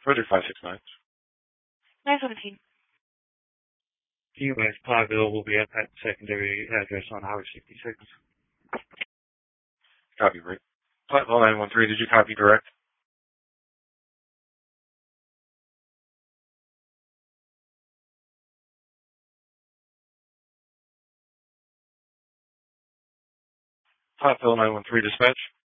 Frederick 569. 917. U.S. Potterville will be at that secondary address on Highway 66. Copy, Rick. Platteville 913, did you copy direct? Platteville 913, dispatch.